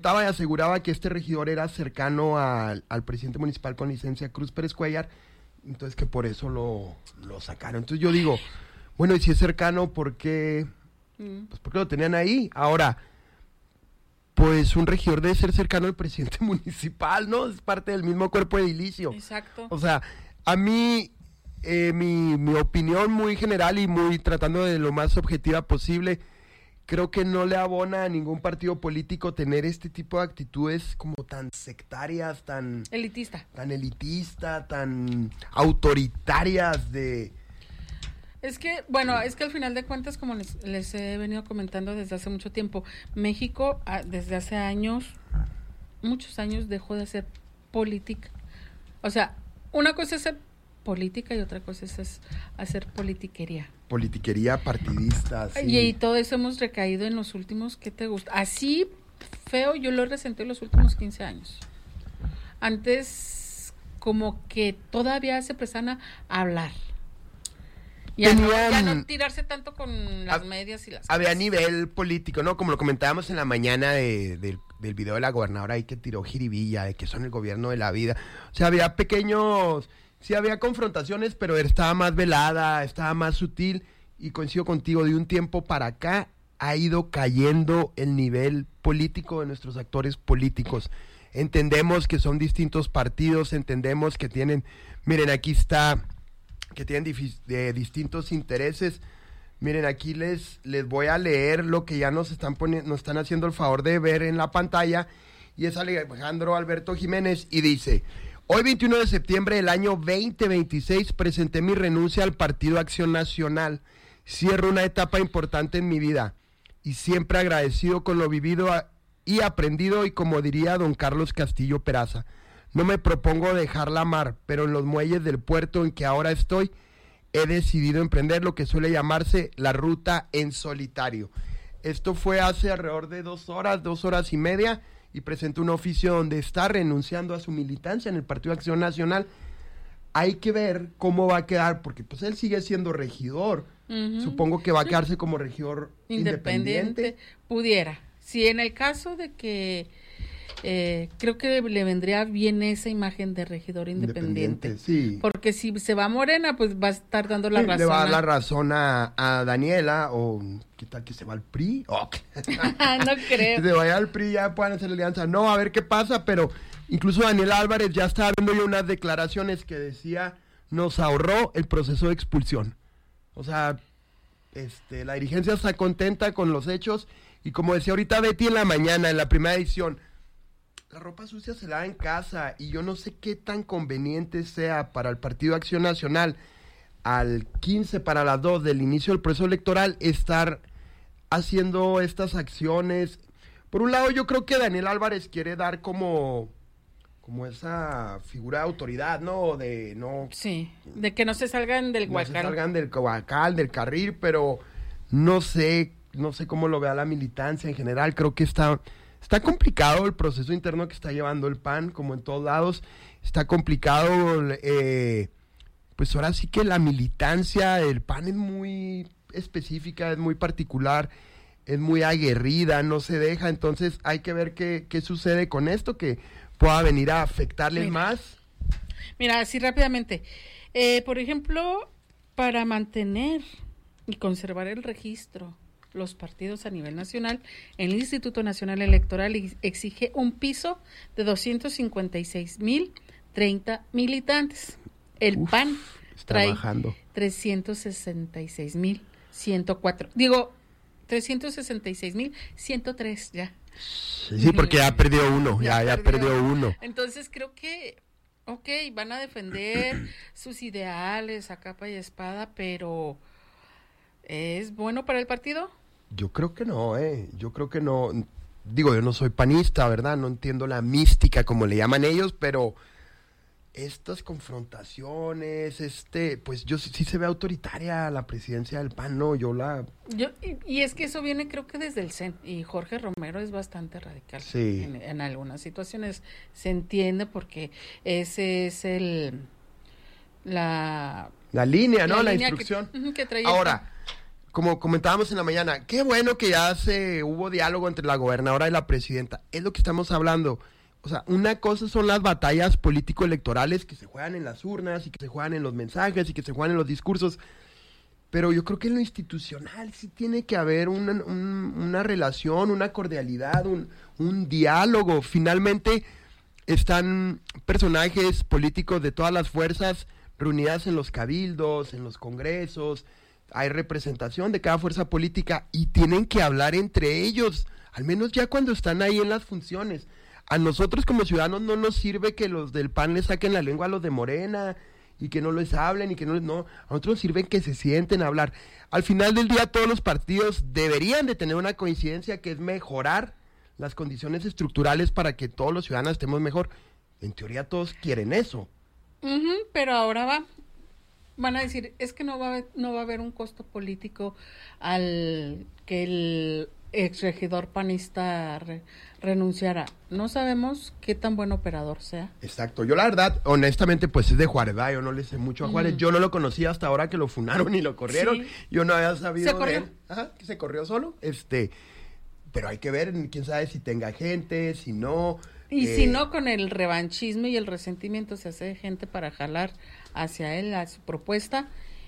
Estaba y aseguraba que este regidor era cercano al presidente municipal con licencia, Cruz Pérez Cuellar, entonces que por eso lo sacaron. Entonces yo digo, bueno, y si es cercano, ¿por qué? Pues porque lo tenían ahí. Ahora, pues un regidor debe ser cercano al presidente municipal, ¿no? Es parte del mismo cuerpo edilicio. Exacto. O sea, a mí, mi opinión muy general y muy tratando de lo más objetiva posible, creo que no le abona a ningún partido político tener este tipo de actitudes como tan sectarias, tan elitista, tan autoritarias de... Es que, bueno, es que al final de cuentas, como les he venido comentando desde hace mucho tiempo, México desde hace años, muchos años, dejó de hacer política. O sea, una cosa es hacer política y otra cosa es hacer politiquería. Politiquería partidista, sí. Y todo eso hemos recaído en los últimos, ¿qué te gusta? Así feo yo lo he resentido en los últimos 15 años. Antes, como que todavía se prestan a hablar. Ya no tirarse tanto con las medias y las cosas. Había nivel político, ¿no? Como lo comentábamos en la mañana del video de la gobernadora ahí que tiró jiribilla, de que son el gobierno de la vida. O sea, había pequeños... Sí, había confrontaciones, pero estaba más velada, estaba más sutil, y coincido contigo, de un tiempo para acá ha ido cayendo el nivel político de nuestros actores políticos. Entendemos que son distintos partidos, entendemos que tienen, miren, aquí está, que tienen distintos intereses. Miren, aquí les voy a leer lo que ya nos están haciendo el favor de ver en la pantalla, y es Alejandro Alberto Jiménez, y dice... Hoy, 21 de septiembre del año 2026, presenté mi renuncia al Partido Acción Nacional. Cierro una etapa importante en mi vida y siempre agradecido con lo vivido y aprendido, y como diría don Carlos Castillo Peraza, no me propongo dejar la mar, pero en los muelles del puerto en que ahora estoy, he decidido emprender lo que suele llamarse la ruta en solitario. Esto fue hace alrededor de 2 horas y media, y presentó un oficio donde está renunciando a su militancia en el Partido Acción Nacional. Hay que ver cómo va a quedar, porque pues él sigue siendo regidor. Supongo que va a quedarse como regidor independiente. Pudiera. Si en el caso de que creo que le vendría bien esa imagen de regidor independiente. Sí. Porque si se va a Morena, pues va a estar dando la razón. Le va a dar la razón a Daniela, o ¿qué tal que se va al PRI? Oh. No creo. Que se vaya al PRI, ya puedan hacer la alianza. No, a ver qué pasa, pero incluso Daniela Álvarez ya estaba viendo yo unas declaraciones que decía, nos ahorró el proceso de expulsión. O sea, la dirigencia está contenta con los hechos, y como decía ahorita Betty en la mañana, en la primera edición, la ropa sucia se lava en casa, y yo no sé qué tan conveniente sea para el Partido Acción Nacional al 15 para las 2 del inicio del proceso electoral estar haciendo estas acciones. Por un lado, yo creo que Daniel Álvarez quiere dar como esa figura de autoridad, ¿no? Sí, de que no se salgan del huacal. No se salgan del huacal, del carril, pero no sé cómo lo vea la militancia en general. Creo que está complicado el proceso interno que está llevando el PAN, como en todos lados. Está complicado, pues ahora sí que la militancia del PAN es muy específica, es muy particular, es muy aguerrida, no se deja. Entonces hay que ver qué sucede con esto, que pueda venir a afectarles más. Mira, así rápidamente. Por ejemplo, para mantener y conservar el registro, los partidos a nivel nacional, el Instituto Nacional Electoral exige un piso de 256,030 militantes. El PAN trae 366,104. Digo, 366,103 ya. Sí, porque ya perdió uno, ya perdió uno. Entonces creo que, van a defender sus ideales a capa y espada, pero ¿es bueno para el partido? Yo creo que no, yo creo que no. Digo, yo no soy panista, ¿verdad? No entiendo la mística, como le llaman ellos, pero estas confrontaciones, pues yo sí se ve autoritaria la presidencia del PAN, ¿no? Y es que eso viene, creo que desde el CEN, y Jorge Romero es bastante radical. Sí. En algunas situaciones se entiende, porque ese es la línea, ¿no? La instrucción. Que traía. Ahora, como comentábamos en la mañana, qué bueno que ya hubo diálogo entre la gobernadora y la presidenta. Es lo que estamos hablando. O sea, una cosa son las batallas político-electorales que se juegan en las urnas y que se juegan en los mensajes y que se juegan en los discursos. Pero yo creo que en lo institucional sí tiene que haber una relación, una cordialidad, un diálogo. Finalmente están personajes políticos de todas las fuerzas reunidas en los cabildos, en los congresos. Hay representación de cada fuerza política y tienen que hablar entre ellos, al menos ya cuando están ahí en las funciones. A nosotros como ciudadanos no nos sirve que los del PAN le saquen la lengua a los de Morena y que no les hablen y que no, a nosotros nos sirve que se sienten a hablar. Al final del día todos los partidos deberían de tener una coincidencia que es mejorar las condiciones estructurales para que todos los ciudadanos estemos mejor. En teoría todos quieren eso. Pero ahora van a decir, es que no va a haber un costo político al que el exregidor panista renunciara. No sabemos qué tan buen operador sea. Exacto. Yo la verdad, honestamente, pues es de Juárez, ¿verdad? Yo no le sé mucho a Juárez. Yo no lo conocía hasta ahora que lo funaron y lo corrieron. Sí. Yo no había sabido de él. Ajá, que se corrió solo. Pero hay que ver, quién sabe si tenga gente, si no. Y si no, con el revanchismo y el resentimiento se hace gente para jalar hacia él, a su propuesta.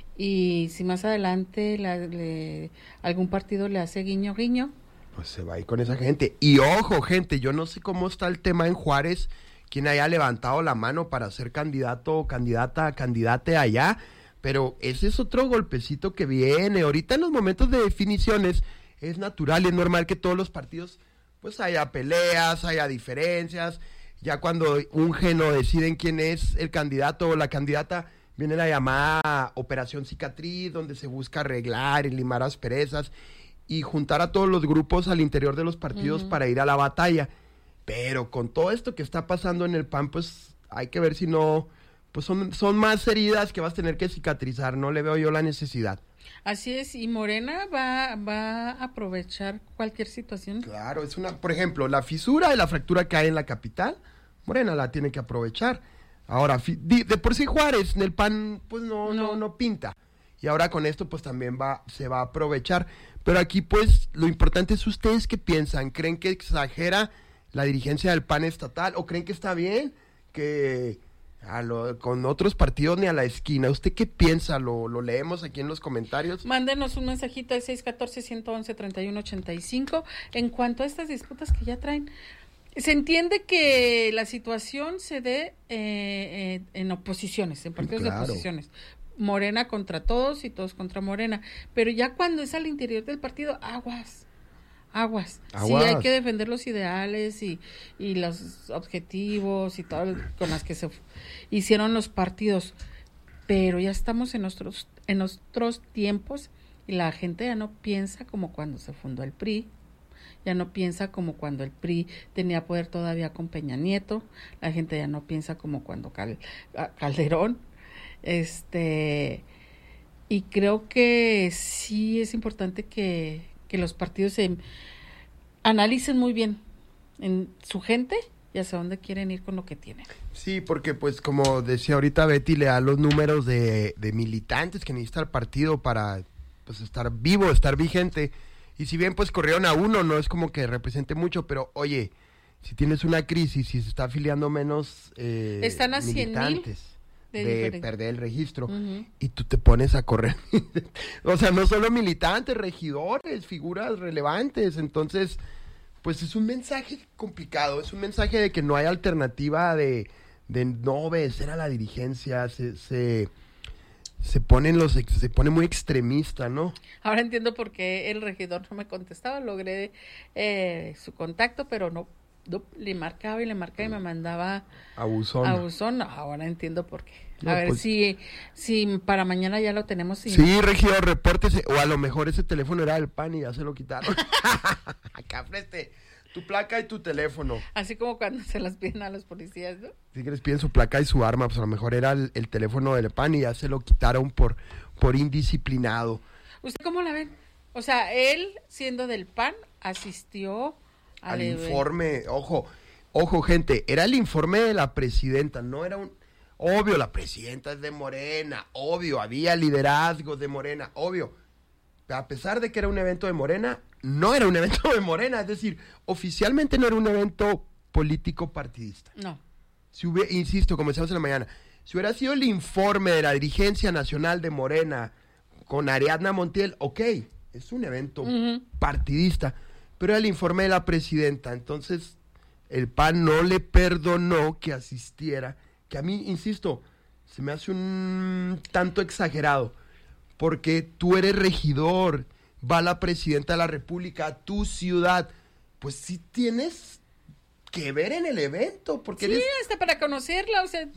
Y si más adelante algún partido le hace guiño, pues se va a ir con esa gente. Y ojo, gente, yo no sé cómo está el tema en Juárez, quien haya levantado la mano para ser candidato o candidate allá, pero ese es otro golpecito que viene. Ahorita en los momentos de definiciones es natural, es normal que todos los partidos pues haya peleas, haya diferencias. Ya cuando ungen o deciden quién es el candidato o la candidata, viene la llamada Operación Cicatriz, donde se busca arreglar y limar asperezas y juntar a todos los grupos al interior de los partidos para ir a la batalla. Pero con todo esto que está pasando en el PAN, pues hay que ver si no, pues son más heridas que vas a tener que cicatrizar, no le veo yo la necesidad. Así es, y Morena va a aprovechar cualquier situación. Claro, por ejemplo, la fisura y la fractura que hay en la capital, Morena la tiene que aprovechar. Ahora, de por sí Juárez en el PAN, pues no pinta. Y ahora con esto, pues también se va a aprovechar. Pero aquí, pues, lo importante es ustedes qué piensan. ¿Creen que exagera la dirigencia del PAN estatal? ¿O creen que está bien que con otros partidos ni a la esquina? ¿Usted qué piensa? ¿Lo leemos aquí en los comentarios? Mándenos un mensajito al 614-111-3185. En cuanto a estas disputas que ya traen, se entiende que la situación se dé en oposiciones, en partidos de oposiciones. Morena contra todos y todos contra Morena. Pero ya cuando es al interior del partido, aguas. Sí, hay que defender los ideales y los objetivos y todo con las que se hicieron los partidos. Pero ya estamos en nuestros tiempos y la gente ya no piensa como cuando se fundó el PRI. Ya no piensa como cuando el PRI tenía poder todavía con Peña Nieto. La gente ya no piensa como cuando Calderón. Y creo que sí es importante que los partidos se analicen muy bien en su gente y hacia dónde quieren ir con lo que tienen. Sí, porque pues como decía ahorita Betty, le da los números de militantes que necesita el partido para pues estar vivo, estar vigente. Y si bien pues corrieron a uno, no es como que represente mucho, pero oye, si tienes una crisis y se está afiliando menos están a militantes de perder el registro, y tú te pones a correr. O sea, no solo militantes, regidores, figuras relevantes. Entonces, pues es un mensaje complicado, es un mensaje de que no hay alternativa de no obedecer a la dirigencia. Se pone muy extremista, ¿no? Ahora entiendo por qué el regidor no me contestaba. Logré su contacto, pero no le marcaba y me mandaba a buzón. Ahora entiendo por qué. A ver, pues, si para mañana ya lo tenemos. Sí, regidor, repórtese. O a lo mejor ese teléfono era del PAN y ya se lo quitaron. Acá preste tu placa y tu teléfono. Así como cuando se las piden a los policías, ¿no? Sí, que les piden su placa y su arma, pues a lo mejor era el teléfono del PAN y ya se lo quitaron por indisciplinado. ¿Usted cómo la ven? O sea, él, siendo del PAN, asistió al informe. Ojo, gente, era el informe de la presidenta, no era obvio, la presidenta es de Morena, obvio, había liderazgos de Morena, obvio, a pesar de que era un evento de Morena, no era un evento de Morena, es decir, oficialmente no era un evento político partidista. No. Insisto, como decíamos en la mañana, si hubiera sido el informe de la dirigencia nacional de Morena con Ariadna Montiel, ok, es un evento partidista, pero era el informe de la presidenta, entonces el PAN no le perdonó que asistiera, que a mí, insisto, se me hace un tanto exagerado, porque tú eres regidor, va la presidenta de la República a tu ciudad, pues sí tienes que ver en el evento, porque sí, hasta para conocerla, o sea,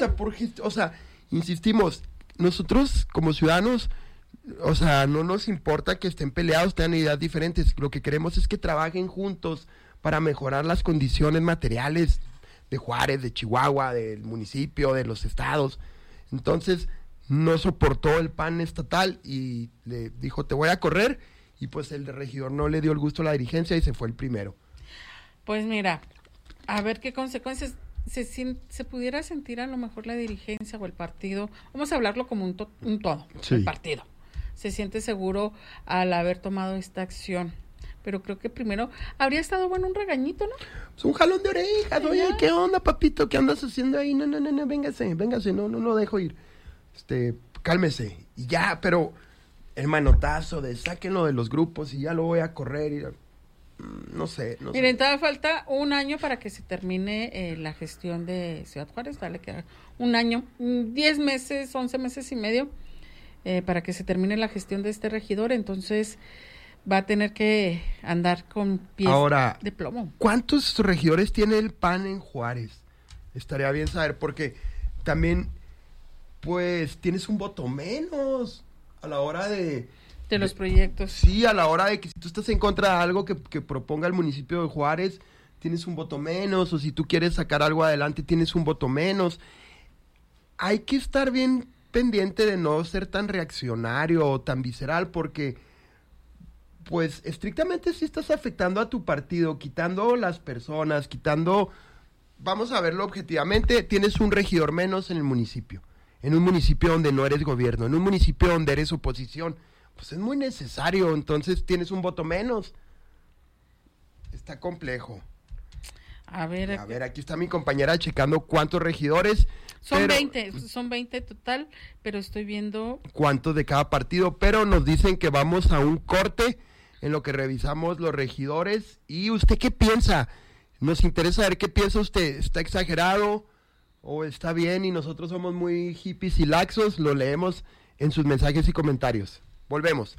insistimos, nosotros como ciudadanos, o sea, no nos importa que estén peleados, tengan ideas diferentes, lo que queremos es que trabajen juntos para mejorar las condiciones materiales de Juárez, de Chihuahua, del municipio, de los estados. Entonces, no soportó el PAN estatal y le dijo, te voy a correr, y pues el regidor no le dio el gusto a la dirigencia y se fue el primero. Pues mira, a ver qué consecuencias se pudiera sentir a lo mejor la dirigencia o el partido, vamos a hablarlo como un todo, sí. El partido se siente seguro al haber tomado esta acción, pero creo que primero habría estado bueno un regañito, ¿no? Es un jalón de orejas, oye, ¿qué onda, papito? ¿Qué andas haciendo ahí? No, véngase, no lo dejo ir. Cálmese, y ya, pero el manotazo de sáquenlo de los grupos y ya lo voy a correr y... No sé. Miren, todavía falta un año para que se termine la gestión de Ciudad Juárez, vale, que un año, 10 meses, 11 meses y medio, para que se termine la gestión de este regidor, entonces va a tener que andar con pies de plomo. ¿Cuántos regidores tiene el PAN en Juárez? Estaría bien saber, porque también, pues, tienes un voto menos a la hora de los proyectos. Sí, a la hora de que si tú estás en contra de algo que proponga el municipio de Juárez, tienes un voto menos, o si tú quieres sacar algo adelante, tienes un voto menos. Hay que estar bien pendiente de no ser tan reaccionario o tan visceral, porque, pues, estrictamente si estás afectando a tu partido, quitando las personas, vamos a verlo objetivamente, tienes un regidor menos en el municipio, en un municipio donde no eres gobierno, en un municipio donde eres oposición. Pues es muy necesario, entonces tienes un voto menos. Está complejo. A ver, aquí está mi compañera checando cuántos regidores. Son 20 total, pero estoy viendo... cuántos de cada partido, pero nos dicen que vamos a un corte en lo que revisamos los regidores. ¿Y usted qué piensa? Nos interesa ver qué piensa usted. ¿Está exagerado o está bien y nosotros somos muy hippies y laxos? Lo leemos en sus mensajes y comentarios. Volvemos.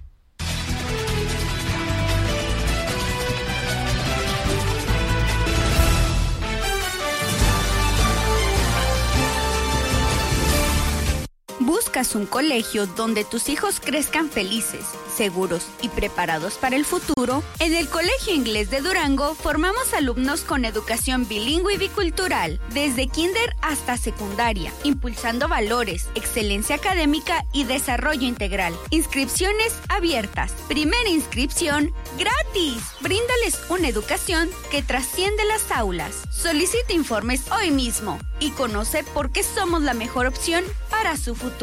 ¿Buscas un colegio donde tus hijos crezcan felices, seguros y preparados para el futuro? En el Colegio Inglés de Durango formamos alumnos con educación bilingüe y bicultural, desde kinder hasta secundaria, impulsando valores, excelencia académica y desarrollo integral. Inscripciones abiertas. Primera inscripción gratis. Bríndales una educación que trasciende las aulas. Solicita informes hoy mismo y conoce por qué somos la mejor opción para su futuro.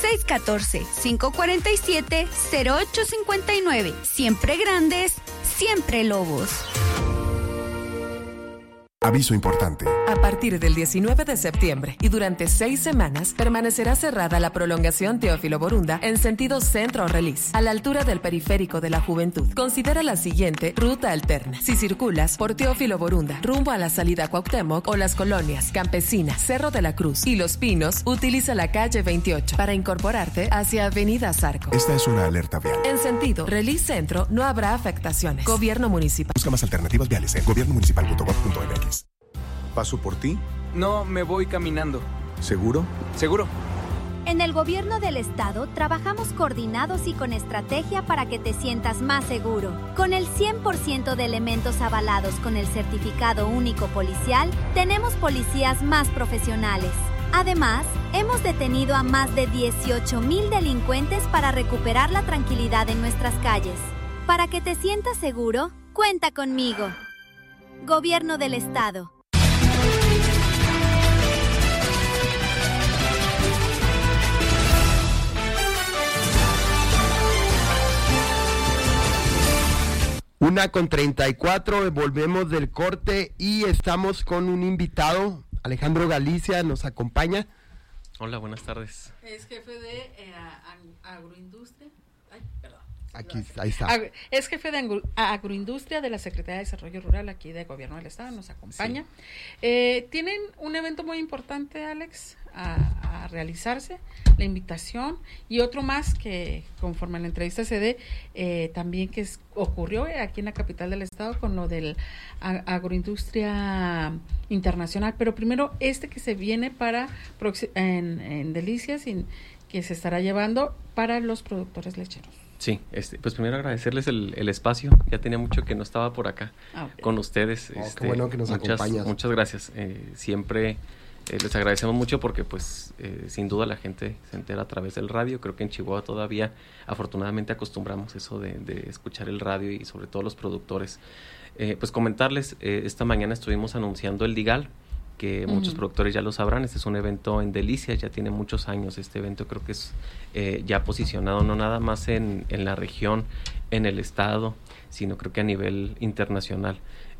614-547-0859. Siempre grandes, siempre lobos. Aviso importante. A partir del 19 de septiembre y durante 6 semanas permanecerá cerrada la prolongación Teófilo Borunda en sentido centro-Relis, a la altura del periférico de la Juventud. Considera la siguiente ruta alterna. Si circulas por Teófilo Borunda rumbo a la salida Cuauhtémoc o las colonias Campesina, Cerro de la Cruz y Los Pinos, utiliza la calle 28 para incorporarte hacia Avenida Zarco. Esta es una alerta vial. En sentido Relis Centro no habrá afectaciones. Gobierno Municipal. Busca más alternativas viales en gobiernomunicipal.gov.mx. ¿Paso por ti? No, me voy caminando. ¿Seguro? ¿Seguro? En el gobierno del estado trabajamos coordinados y con estrategia para que te sientas más seguro. Con el 100% de elementos avalados con el certificado único policial, tenemos policías más profesionales. Además, hemos detenido a más de 18,000 delincuentes para recuperar la tranquilidad en nuestras calles. Para que te sientas seguro, cuenta conmigo. Gobierno del estado. 1:34, volvemos del corte y estamos con un invitado, Alejandro Galicia, nos acompaña. Hola, buenas tardes. Es jefe de agroindustria. Ay, perdón. Aquí, ahí está. Es jefe de agroindustria de la Secretaría de Desarrollo Rural aquí de Gobierno del Estado, nos acompaña. Sí. Tienen un evento muy importante, Alex, a realizarse, la invitación, y otro más que conforme a la entrevista se dé, también que ocurrió aquí en la capital del Estado con lo del agroindustria internacional, pero primero que se viene para en Delicias y que se estará llevando para los productores lecheros. Sí, pues primero agradecerles el espacio. Ya tenía mucho que no estaba por acá con ustedes. Qué bueno que nos acompañas. Muchas gracias. Siempre les agradecemos mucho porque pues sin duda la gente se entera a través del radio. Creo que en Chihuahua todavía afortunadamente acostumbramos eso de escuchar el radio y sobre todo los productores. Pues comentarles, esta mañana estuvimos anunciando el Digal, que muchos productores ya lo sabrán. Este es un evento en Delicias, ya tiene muchos años este evento. Creo que es ya posicionado no nada más en la región, en el estado, sino creo que a nivel internacional.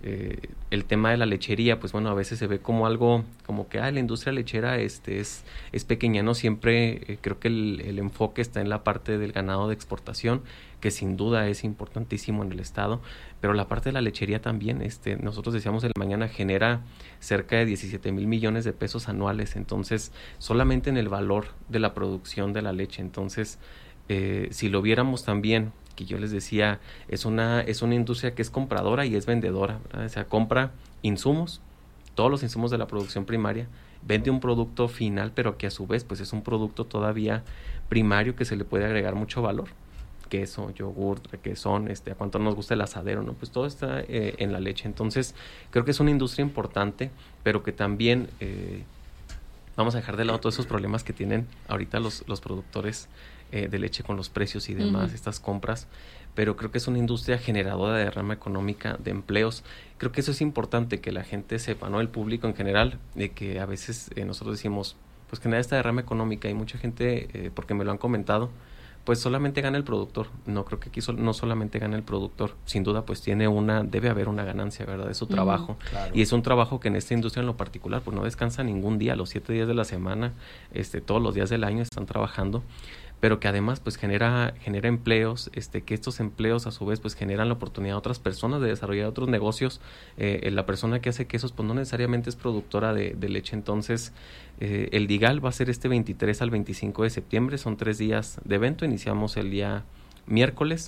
El tema de la lechería, pues bueno, a veces se ve como algo, como que la industria lechera es pequeña, ¿no? Siempre creo que el enfoque está en la parte del ganado de exportación, que sin duda es importantísimo en el estado, pero la parte de la lechería también, nosotros decíamos en la mañana, genera cerca de 17 mil millones de pesos anuales, entonces solamente en el valor de la producción de la leche. Entonces si lo viéramos también, que yo les decía, es una industria que es compradora y es vendedora, ¿verdad? O sea, compra insumos, todos los insumos de la producción primaria, vende un producto final, pero que a su vez pues es un producto todavía primario que se le puede agregar mucho valor. Queso, yogur, requesón, a cuánto nos gusta el asadero, ¿no? Pues todo está en la leche. Entonces, creo que es una industria importante, pero que también vamos a dejar de lado todos esos problemas que tienen ahorita los productores de leche con los precios y demás, estas compras, pero creo que es una industria generadora de derrama económica, de empleos. Creo que eso es importante que la gente sepa, ¿no? El público en general, de que a veces nosotros decimos, pues genera esta derrama económica, y mucha gente, porque me lo han comentado, pues solamente gana el productor. No, creo que aquí no solamente gana el productor, sin duda pues debe haber una ganancia, ¿verdad? De su trabajo. Claro. Y es un trabajo que en esta industria en lo particular pues no descansa ningún día, los 7 días de la semana, todos los días del año están trabajando, pero que además pues genera empleos, que estos empleos a su vez pues generan la oportunidad a otras personas de desarrollar otros negocios. La persona que hace quesos pues no necesariamente es productora de leche. Entonces el Digal va a ser 23 al 25 de septiembre, son 3 días de evento, iniciamos el día miércoles.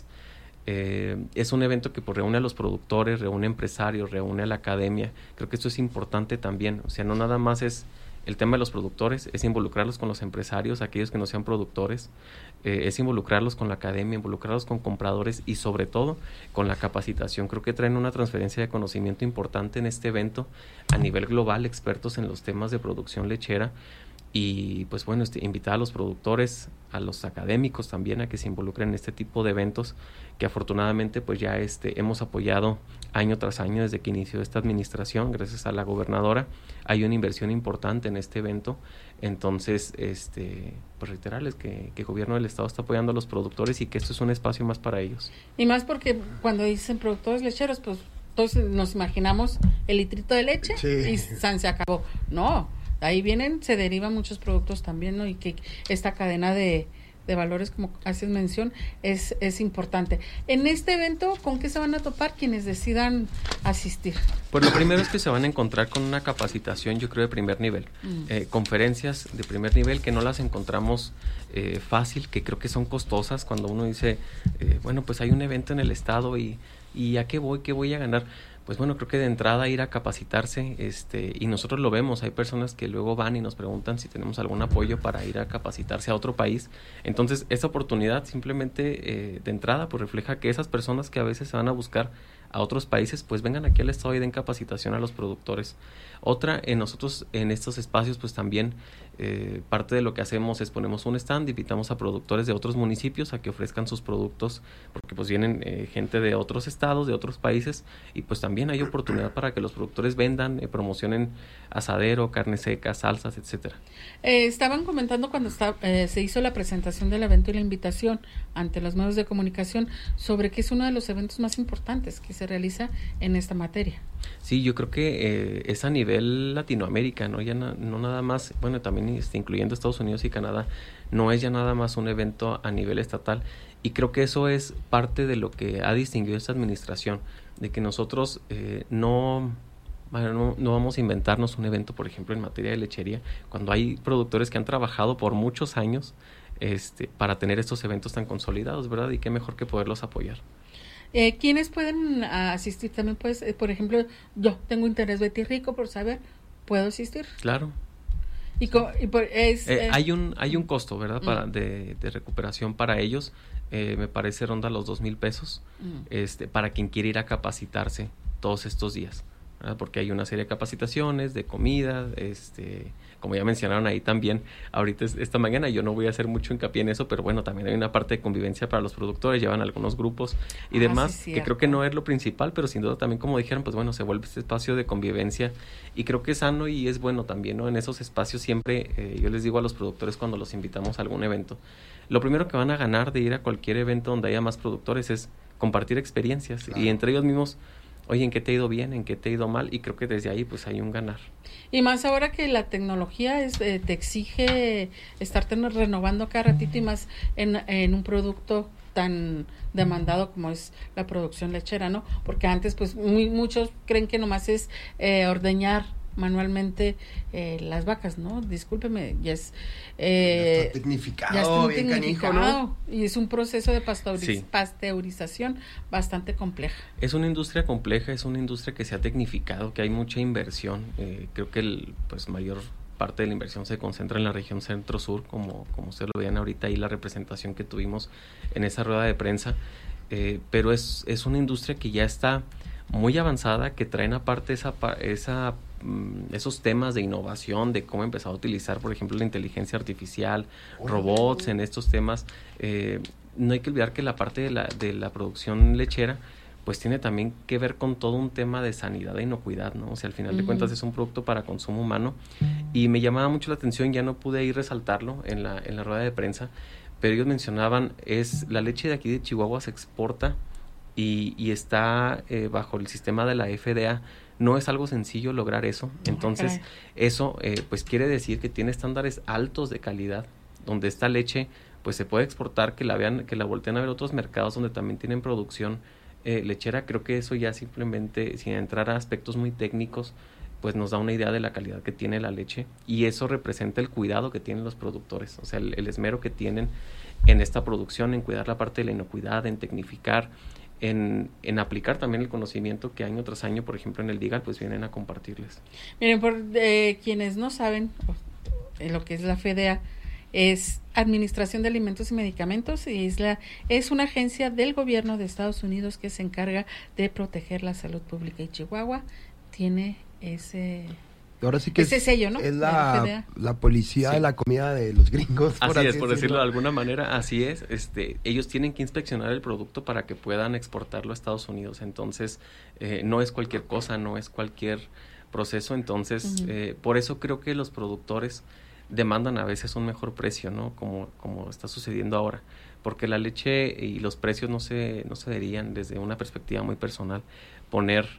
Es un evento que pues reúne a los productores, reúne empresarios, reúne a la academia. Creo que esto es importante también, o sea, no nada más es el tema de los productores, es involucrarlos con los empresarios, aquellos que no sean productores, es involucrarlos con la academia, involucrarlos con compradores y sobre todo con la capacitación. Creo que traen una transferencia de conocimiento importante en este evento a nivel global, expertos en los temas de producción lechera, y pues bueno, invitar a los productores, a los académicos también a que se involucren en este tipo de eventos que afortunadamente pues ya hemos apoyado año tras año desde que inició esta administración. Gracias a la gobernadora hay una inversión importante en este evento. Entonces pues reiterarles que el gobierno del estado está apoyando a los productores y que esto es un espacio más para ellos. Y más porque cuando dicen productores lecheros, pues todos nos imaginamos el litrito de leche y se acabó. No, ahí se derivan muchos productos también, ¿no? Y que esta cadena de valores, como haces mención, es importante. En este evento, ¿con qué se van a topar quienes decidan asistir? Pues lo primero es que se van a encontrar con una capacitación, yo creo, de primer nivel. Conferencias de primer nivel que no las encontramos fácil, que creo que son costosas cuando uno dice, bueno, pues hay un evento en el estado y ¿a qué voy a ganar? Pues bueno, creo que de entrada ir a capacitarse, y nosotros lo vemos, hay personas que luego van y nos preguntan si tenemos algún apoyo para ir a capacitarse a otro país. Entonces, esa oportunidad simplemente de entrada pues refleja que esas personas que a veces se van a buscar a otros países, pues vengan aquí al estado y den capacitación a los productores. Otra, nosotros en estos espacios pues también parte de lo que hacemos es ponemos un stand, invitamos a productores de otros municipios a que ofrezcan sus productos, porque pues vienen gente de otros estados, de otros países, y pues también hay oportunidad para que los productores vendan, promocionen asadero, carne seca, salsas, etcétera. Estaban comentando cuando se hizo la presentación del evento y la invitación ante los medios de comunicación sobre que es uno de los eventos más importantes que se realiza en esta materia. Sí, yo creo que es a nivel Latinoamérica, ¿no? Ya no nada más, bueno, también incluyendo Estados Unidos y Canadá, no es ya nada más un evento a nivel estatal, y creo que eso es parte de lo que ha distinguido esta administración, de que nosotros no vamos a inventarnos un evento, por ejemplo, en materia de lechería, cuando hay productores que han trabajado por muchos años para tener estos eventos tan consolidados, ¿verdad? Y qué mejor que poderlos apoyar. ¿Quiénes pueden asistir? También puedes, por ejemplo, yo tengo interés, Betty Rico, por saber, ¿puedo asistir? Claro. Hay un costo, ¿verdad? De recuperación para ellos, me parece ronda los 2,000 pesos, para quien quiere ir a capacitarse todos estos días, ¿verdad? Porque hay una serie de capacitaciones, de comida, como ya mencionaron ahí también, ahorita esta mañana, yo no voy a hacer mucho hincapié en eso, pero bueno, también hay una parte de convivencia para los productores, llevan algunos grupos y demás, sí, que creo que no es lo principal, pero sin duda también, como dijeron, pues bueno, se vuelve este espacio de convivencia, y creo que es sano y es bueno también, ¿no? En esos espacios siempre, yo les digo a los productores cuando los invitamos a algún evento, lo primero que van a ganar de ir a cualquier evento donde haya más productores es compartir experiencias, claro. Y entre ellos mismos, oye, ¿en qué te ha ido bien? ¿En qué te ha ido mal? Y creo que desde ahí pues hay un ganar. Y más ahora que la tecnología te exige estarte renovando cada ratito, y más en un producto tan demandado como es la producción lechera, ¿no? Porque antes pues muchos creen que nomás es ordeñar manualmente las vacas, ¿no? Discúlpeme, ya está tecnificado, bien canijo, ¿no? Y es un proceso de pasteurización bastante compleja. Es una industria compleja, es una industria que se ha tecnificado, que hay mucha inversión. Creo que mayor parte de la inversión se concentra en la región centro-sur, como ustedes lo veían ahorita ahí la representación que tuvimos en esa rueda de prensa, pero es una industria que ya está muy avanzada, que traen aparte esos temas de innovación, de cómo empezar a utilizar, por ejemplo, la inteligencia artificial, robots en estos temas. No hay que olvidar que la parte de la producción lechera pues tiene también que ver con todo un tema de sanidad e inocuidad, ¿no? O sea, al final de cuentas es un producto para consumo humano, y me llamaba mucho la atención, ya no pude ir resaltarlo en la rueda de prensa, pero ellos mencionaban, la leche de aquí de Chihuahua se exporta y está bajo el sistema de la FDA. No es algo sencillo lograr eso, entonces eso pues quiere decir que tiene estándares altos de calidad, donde esta leche pues se puede exportar, que la volteen a ver otros mercados donde también tienen producción lechera. Creo que eso ya simplemente, sin entrar a aspectos muy técnicos, pues nos da una idea de la calidad que tiene la leche, y eso representa el cuidado que tienen los productores, o sea, el esmero que tienen en esta producción, en cuidar la parte de la inocuidad, en tecnificar, en aplicar también el conocimiento que año tras año, por ejemplo, en el DIGAL, pues vienen a compartirles. Miren, por quienes no saben lo que es la FDA, es Administración de Alimentos y Medicamentos, y es una agencia del gobierno de Estados Unidos que se encarga de proteger la salud pública, y Chihuahua tiene ese sello, ¿no? Es la policía de la comida de los gringos. Por decirlo de alguna manera, así es. Ellos tienen que inspeccionar el producto para que puedan exportarlo a Estados Unidos. Entonces, no es cualquier cosa, no es cualquier proceso. Entonces, por eso creo que los productores demandan a veces un mejor precio, ¿no? Como está sucediendo ahora, porque la leche y los precios no se deberían, desde una perspectiva muy personal, poner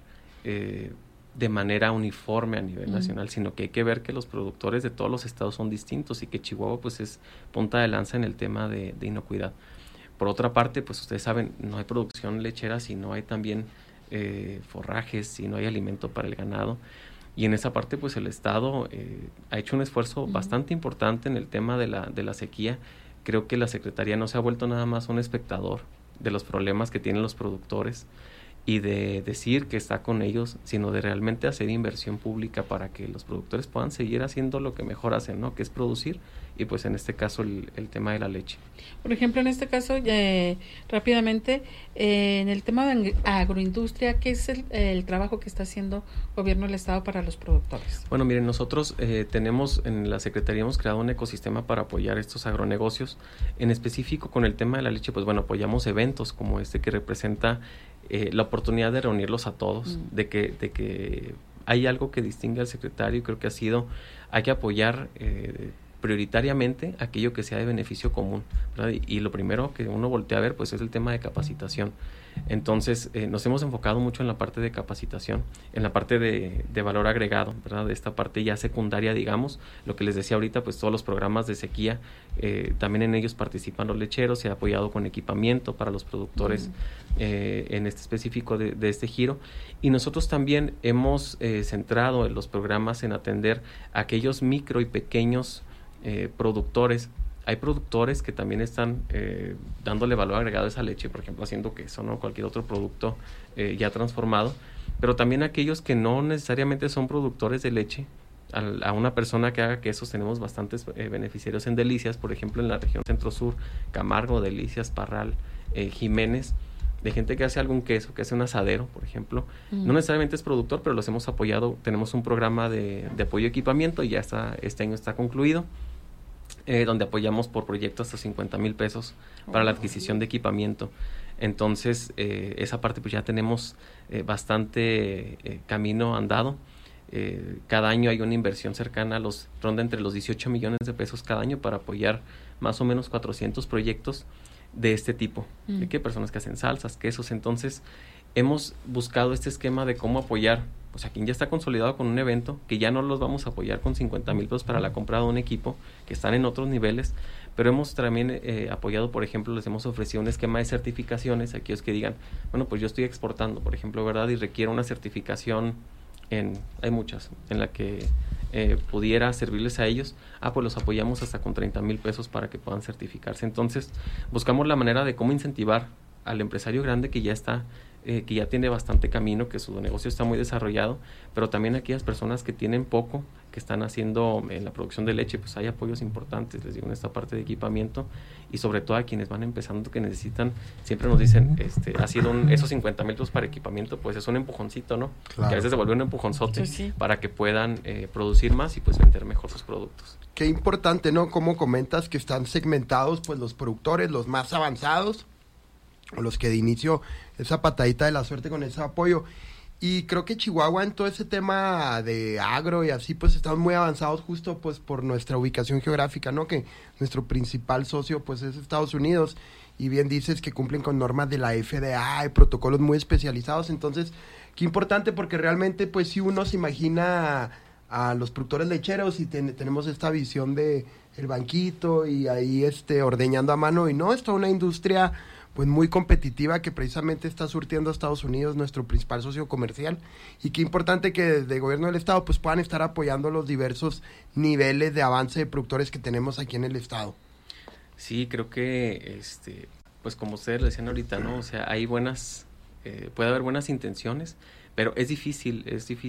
de manera uniforme a nivel nacional, sino que hay que ver que los productores de todos los estados son distintos, y que Chihuahua pues es punta de lanza en el tema de inocuidad. Por otra parte, pues ustedes saben, no hay producción lechera si no hay también forrajes, si no hay alimento para el ganado. Y en esa parte, pues el Estado ha hecho un esfuerzo bastante importante en el tema de la sequía. Creo que la Secretaría no se ha vuelto nada más un espectador de los problemas que tienen los productores, y de decir que está con ellos, sino de realmente hacer inversión pública para que los productores puedan seguir haciendo lo que mejor hacen, ¿no? Que es producir, y pues en este caso el tema de la leche. Por ejemplo, en este caso, rápidamente, en el tema de agroindustria, ¿qué es el trabajo que está haciendo Gobierno del Estado para los productores? Bueno, miren, nosotros tenemos en la Secretaría hemos creado un ecosistema para apoyar estos agronegocios. En específico con el tema de la leche, pues bueno, apoyamos eventos como este que representa la oportunidad de reunirlos a todos, de que hay algo que distingue al secretario, y creo que ha sido, hay que apoyar prioritariamente aquello que sea de beneficio común, ¿verdad? Y lo primero que uno voltea a ver pues es el tema de capacitación. Entonces nos hemos enfocado mucho en la parte de capacitación, en la parte de valor agregado, ¿verdad? De esta parte ya secundaria, digamos, lo que les decía ahorita, pues todos los programas de sequía, también en ellos participan los lecheros, se ha apoyado con equipamiento para los productores en este específico de este giro, y nosotros también hemos centrado en los programas en atender a aquellos micro y pequeños productores. Hay productores que también están dándole valor agregado a esa leche, por ejemplo, haciendo queso, ¿no? Cualquier otro producto ya transformado, pero también aquellos que no necesariamente son productores de leche. A una persona que haga quesos tenemos bastantes beneficiarios en Delicias, por ejemplo, en la región centro-sur, Camargo, Delicias, Parral, Jiménez, de gente que hace algún queso, que hace un asadero, por ejemplo. No necesariamente es productor, pero los hemos apoyado. Tenemos un programa de apoyo a equipamiento y ya está, este año está concluido, donde apoyamos por proyecto hasta 50,000 pesos para la adquisición de equipamiento. Entonces, esa parte pues ya tenemos bastante camino andado. Cada año hay una inversión cercana ronda entre los 18 millones de pesos cada año para apoyar más o menos 400 proyectos de este tipo, de que personas que hacen salsas, quesos. Entonces hemos buscado este esquema de cómo apoyar pues a quien ya está consolidado con un evento, que ya no los vamos a apoyar con 50,000 pesos para la compra de un equipo, que están en otros niveles, pero hemos también apoyado, por ejemplo, les hemos ofrecido un esquema de certificaciones a aquellos que digan, bueno, pues yo estoy exportando, por ejemplo, ¿verdad? Y requiero una certificación hay muchas, en la que pudiera servirles a ellos, pues los apoyamos hasta con 30,000 pesos para que puedan certificarse. Entonces, buscamos la manera de cómo incentivar al empresario grande que ya está, que ya tiene bastante camino, que su negocio está muy desarrollado, pero también aquellas personas que tienen poco, que están haciendo en la producción de leche, pues hay apoyos importantes, les digo, en esta parte de equipamiento, y sobre todo a quienes van empezando, que necesitan, siempre nos dicen, ha sido esos 50,000 pesos para equipamiento, pues es un empujoncito, ¿no? Claro. Que a veces se vuelve un empujonzote para que puedan producir más y pues vender mejor sus productos. Qué importante, ¿no? Como comentas que están segmentados, pues los productores, los más avanzados, o los que de inicio esa patadita de la suerte con ese apoyo. Y creo que Chihuahua en todo ese tema de agro y así, pues estamos muy avanzados justo pues por nuestra ubicación geográfica, ¿no? Que nuestro principal socio pues es Estados Unidos, y bien dices que cumplen con normas de la FDA y protocolos muy especializados. Entonces, qué importante, porque realmente pues si uno se imagina a los productores lecheros y tenemos esta visión de el banquito y ahí ordeñando a mano, y no, es toda una industria pues muy competitiva que precisamente está surtiendo a Estados Unidos, nuestro principal socio comercial, y qué importante que desde el gobierno del estado pues puedan estar apoyando los diversos niveles de avance de productores que tenemos aquí en el estado. Sí, creo que pues como ustedes lo decían ahorita, ¿no? O sea, hay puede haber buenas intenciones, pero es difícil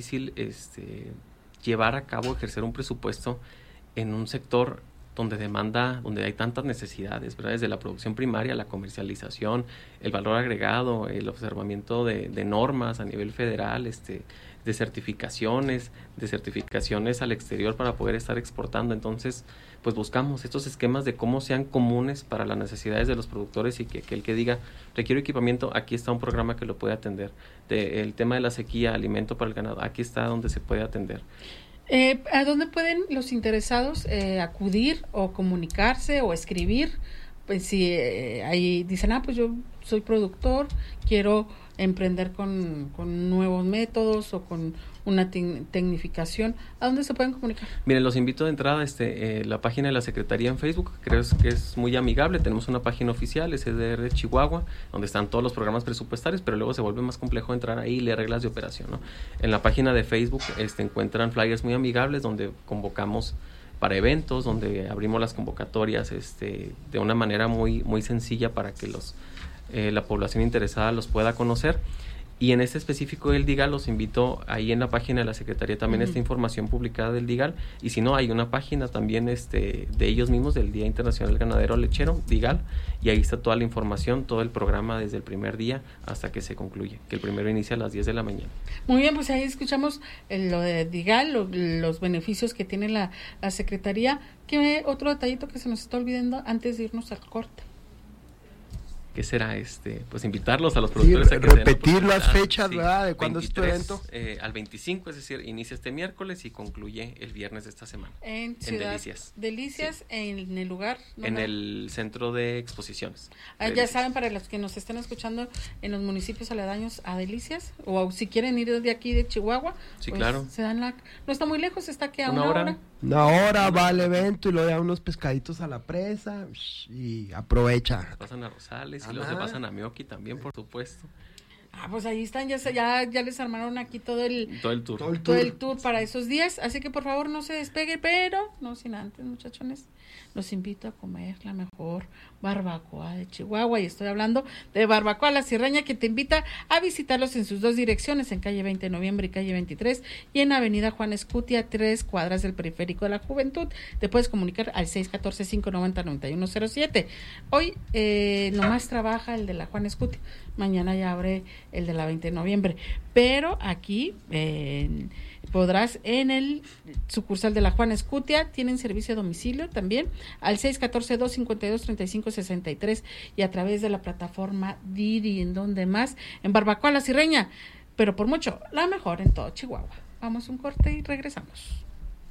llevar a cabo, ejercer un presupuesto en un sector donde hay tantas necesidades, ¿verdad? Desde la producción primaria, la comercialización, el valor agregado, el observamiento de normas a nivel federal, de certificaciones al exterior para poder estar exportando. Entonces, pues buscamos estos esquemas de cómo sean comunes para las necesidades de los productores, y que el que diga, requiero equipamiento, aquí está un programa que lo puede atender. El tema de la sequía, alimento para el ganado, aquí está donde se puede atender. ¿A dónde pueden los interesados acudir o comunicarse o escribir? Pues si ahí dicen, pues yo soy productor, quiero emprender con nuevos métodos o con una tecnificación, ¿a dónde se pueden comunicar? Miren, los invito de entrada la página de la Secretaría en Facebook, creo que es muy amigable. Tenemos una página oficial, SDR de Chihuahua, donde están todos los programas presupuestarios, pero luego se vuelve más complejo entrar ahí y leer reglas de operación, ¿no? En la página de Facebook encuentran flyers muy amigables donde convocamos para eventos, donde abrimos las convocatorias de una manera muy, muy sencilla para que la población interesada los pueda conocer. Y en este específico del DIGAL, los invito, ahí en la página de la Secretaría también está información publicada del DIGAL, y si no, hay una página también de ellos mismos, del Día Internacional Ganadero Lechero, DIGAL, y ahí está toda la información, todo el programa desde el primer día hasta que se concluye, que el primero inicia a las 10 de la mañana. Muy bien, pues ahí escuchamos lo de DIGAL, los beneficios que tiene la Secretaría. ¿Qué otro detallito que se nos está olvidando antes de irnos al corte? ¿Qué será? Pues invitarlos a los productores a que repetir las fechas, ¿verdad? ¿De cuándo es tu evento? Al 25, es decir, inicia este miércoles y concluye el viernes de esta semana. En Delicias. Delicias, sí. En el lugar. En el centro de exposiciones. Ya saben, para los que nos estén escuchando en los municipios aledaños a Delicias, o si quieren ir de aquí de Chihuahua, sí, pues claro. Se dan no está muy lejos, está que a una hora. Una hora va al evento y luego da unos pescaditos a la presa y aprovecha. Pasan a Rosales y luego se pasan a Mioqui también, por supuesto. Pues ahí están, ya les armaron aquí todo el tour para esos días, así que por favor no se despegue, pero no sin antes, muchachones, los invito a comer la mejor barbacoa de Chihuahua, y estoy hablando de Barbacoa La Sierreña, que te invita a visitarlos en sus dos direcciones, en calle 20 de noviembre y calle 23, y en avenida Juan Escutia, 3 cuadras del Periférico de la Juventud. Te puedes comunicar al 614-590-9107. Hoy nomás trabaja el de la Juan Escutia, mañana ya abre el de la 20 de noviembre, pero aquí podrás en el sucursal de la Juan Escutia, tienen servicio a domicilio también, al 614-252-3563 y a través de la plataforma Didi, en donde más, en Barbacoa La Sierreña, pero por mucho, la mejor en todo Chihuahua. Vamos a un corte y regresamos.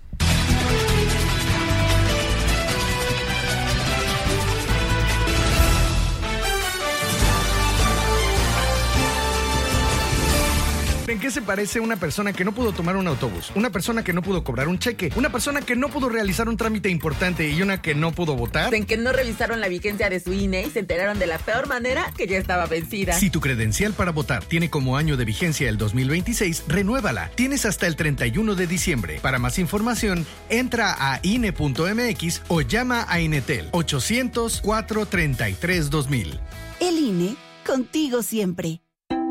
¿En qué se parece una persona que no pudo tomar un autobús? Una persona que no pudo cobrar un cheque, una persona que no pudo realizar un trámite importante y una que no pudo votar. En que no revisaron la vigencia de su INE y se enteraron de la peor manera que ya estaba vencida. Si tu credencial para votar tiene como año de vigencia el 2026, renuévala. Tienes hasta el 31 de diciembre. Para más información, entra a INE.mx o llama a Inetel 800-433-2000. El INE, contigo siempre.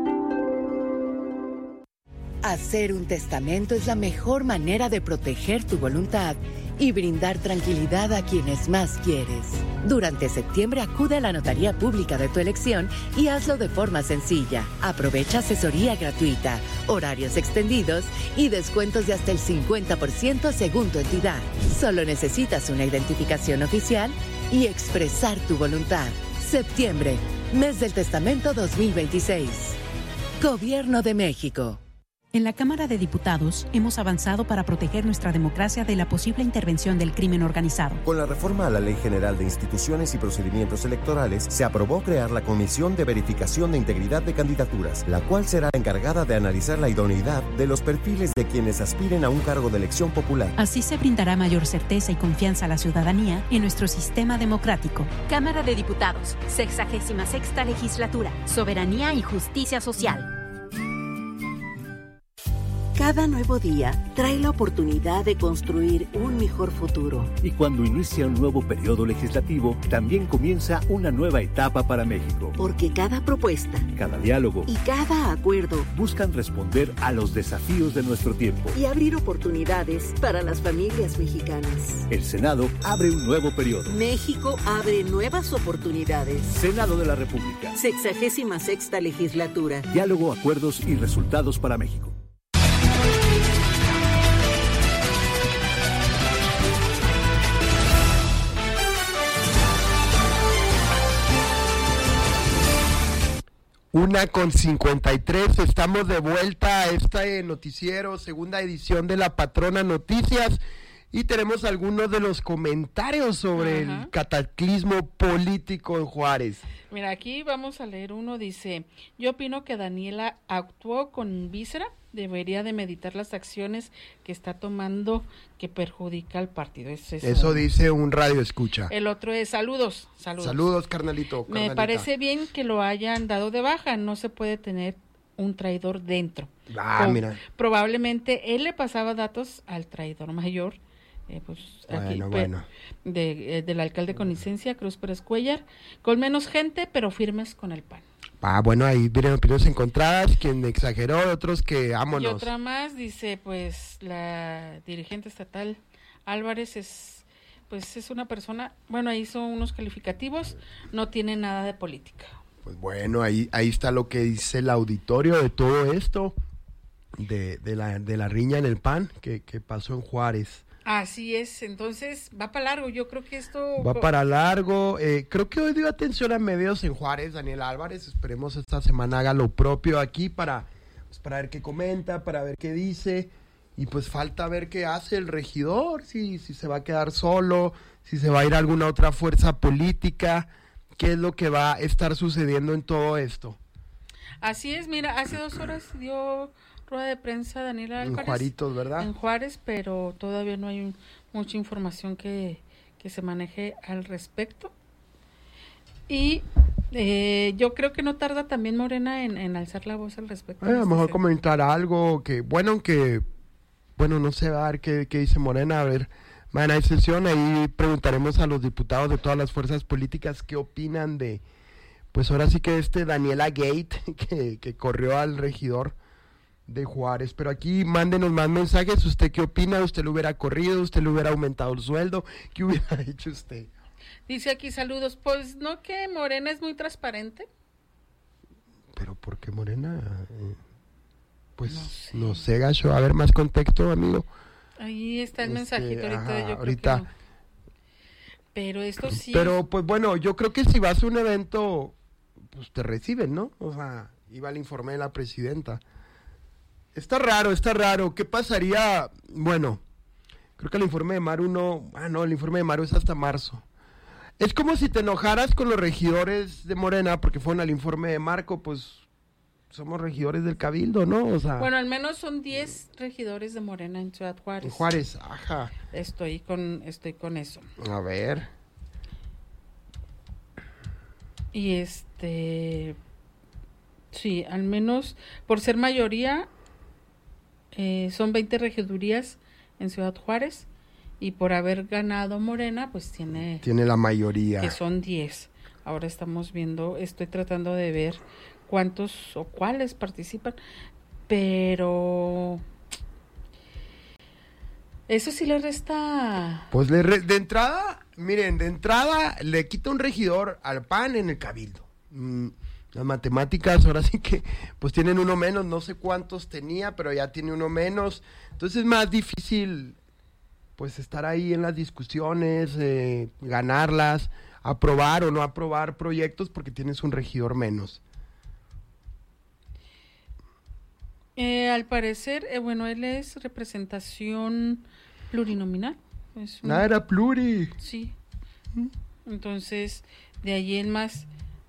Hacer un testamento es la mejor manera de proteger tu voluntad y brindar tranquilidad a quienes más quieres. Durante septiembre acude a la notaría pública de tu elección y hazlo de forma sencilla. Aprovecha asesoría gratuita, horarios extendidos y descuentos de hasta el 50% según tu entidad. Solo necesitas una identificación oficial y expresar tu voluntad. Septiembre, mes del testamento 2026. Gobierno de México. En la Cámara de Diputados hemos avanzado para proteger nuestra democracia de la posible intervención del crimen organizado. Con la reforma a la Ley General de Instituciones y Procedimientos Electorales, se aprobó crear la Comisión de Verificación de Integridad de Candidaturas, la cual será encargada de analizar la idoneidad de los perfiles de quienes aspiren a un cargo de elección popular. Así se brindará mayor certeza y confianza a la ciudadanía en nuestro sistema democrático. Cámara de Diputados, 66ª Legislatura, Soberanía y Justicia Social. Cada nuevo día trae la oportunidad de construir un mejor futuro. Y cuando inicia un nuevo periodo legislativo, también comienza una nueva etapa para México. Porque cada propuesta, cada diálogo y cada acuerdo buscan responder a los desafíos de nuestro tiempo y abrir oportunidades para las familias mexicanas. El Senado abre un nuevo periodo. México abre nuevas oportunidades. Senado de la República. 66ª Legislatura. Diálogo, acuerdos y resultados para México. Una con 53, estamos de vuelta a este noticiero, segunda edición de La Patrona Noticias, y tenemos algunos de los comentarios sobre el cataclismo político en Juárez. Mira, aquí vamos a leer uno, dice, yo opino que Daniela actuó con víscera, debería de meditar las acciones que está tomando que perjudica al partido. Eso dice un radio escucha. El otro es saludos. Saludos, carnalito. Me parece bien que lo hayan dado de baja, no se puede tener un traidor dentro. Mira. Probablemente él le pasaba datos al traidor mayor, del alcalde con licencia, Cruz Pérez Cuellar, con menos gente, pero firmes con el PAN. Bueno, ahí vienen opiniones encontradas, quien exageró, otros que vámonos. Y otra más, dice, pues, la dirigente estatal Álvarez es una persona, bueno, ahí son unos calificativos, no tiene nada de política. Pues bueno, ahí está lo que dice el auditorio de todo esto, de la riña en el PAN que pasó en Juárez. Así es, entonces va para largo, yo creo que esto... Va para largo, creo que hoy dio atención a medios en Juárez, Daniel Álvarez, esperemos esta semana haga lo propio aquí para ver qué comenta, para ver qué dice, y pues falta ver qué hace el regidor, si se va a quedar solo, si se va a ir a alguna otra fuerza política, qué es lo que va a estar sucediendo en todo esto. Así es, mira, hace 2 horas dio rueda de prensa Daniel Álvarez. En Juaritos, ¿verdad? En Juárez, pero todavía no hay mucha información que se maneje al respecto. Y yo creo que no tarda también Morena en alzar la voz al respecto. A lo mejor comentar algo que, bueno, no sé, a ver qué dice Morena, a ver, mañana hay sesión, ahí preguntaremos a los diputados de todas las fuerzas políticas qué opinan de, pues ahora sí que Daniela Gate, que corrió al regidor de Juárez, pero aquí mándenos más mensajes, ¿usted qué opina? ¿Usted lo hubiera corrido? ¿Usted le hubiera aumentado el sueldo? ¿Qué hubiera hecho usted? Dice aquí, saludos, pues no, que Morena es muy transparente. ¿Pero por qué Morena? Pues no sé, Gacho, a ver, más contexto, amigo. Ahí está el mensajito ahorita, ajá, yo creo ahorita. que no. Pero esto sí. Pero pues bueno, yo creo que si vas a un evento, pues te reciben, ¿no? O sea, iba el informe de la presidenta. Está raro. ¿Qué pasaría? Bueno, creo que el informe de Maru no... el informe de Maru es hasta marzo. Es como si te enojaras con los regidores de Morena porque fueron al informe de Marco, pues somos regidores del Cabildo, ¿no? O sea... Bueno, al menos son 10 regidores de Morena en Ciudad Juárez. En Juárez, ajá. Estoy con eso. A ver. Y sí, al menos por ser mayoría... son 20 regidurías en Ciudad Juárez y por haber ganado Morena, pues tiene la mayoría. Que son 10. Ahora estoy tratando de ver cuántos o cuáles participan, pero eso sí le resta... Pues de entrada le quita un regidor al PAN en el Cabildo. Las matemáticas ahora sí que pues tienen uno menos, no sé cuántos tenía, pero ya tiene uno menos, entonces es más difícil pues estar ahí en las discusiones, ganarlas, aprobar o no aprobar proyectos porque tienes un regidor menos. Al parecer, él es representación plurinominal. Era pluri. Sí. Entonces, de allí en más...